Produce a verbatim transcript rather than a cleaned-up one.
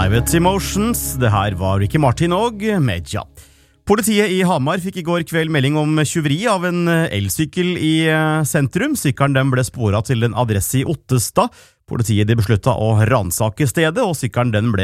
Private Emotions. Det her var Ricky Martin og Medja. Politiet i Hamar fikk i går kveld melding om tjuveri av en elsykkel i sentrum. Sykkelen den ble sporet til en adresse i Ottestad. Politiet de besluttet å ransake stedet, og sykkelen den ble